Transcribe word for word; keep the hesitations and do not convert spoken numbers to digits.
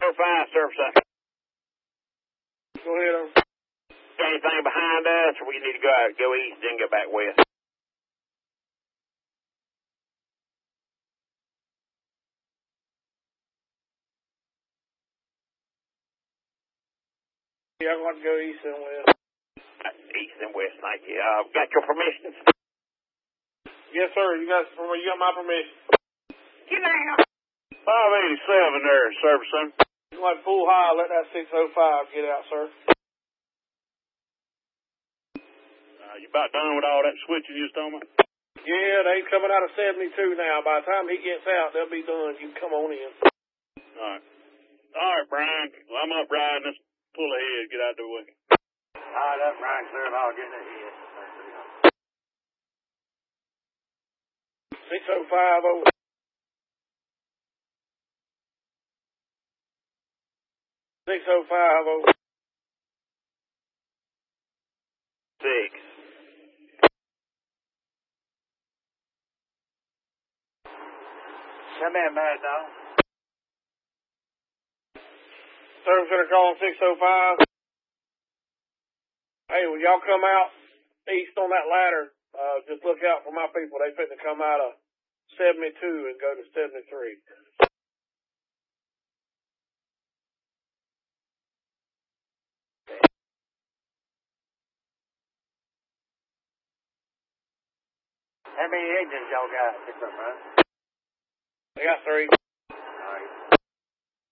oh five, service up. Go ahead, over. Got anything behind us, or we need to go out, go east, then go back west? Yeah, I'm going to go east and west. East and west, thank you. Uh, got your permission? Yes, sir. You got you got my permission. Get out. five eighty-seven there, service son. You want full high, let that six oh five get out, sir. Uh, you about done with all that switching you was talking about? Yeah, they coming out of seventy-two now. By the time he gets out, they'll be done. You can come on in. All right. All right, Brian. Well, I'm up riding. Let's pull ahead. Get out of the way. All right, up, Brian, sir, and I'll get ahead. six oh five over. six oh five over. Six. Come in, Mad Dog. Service center calling six oh five. Hey, will y'all come out east on that ladder? Uh, just look out for my people. They fitting to come out of seventy-two and go to seventy-three. How many engines y'all got? Six up, man. They got three.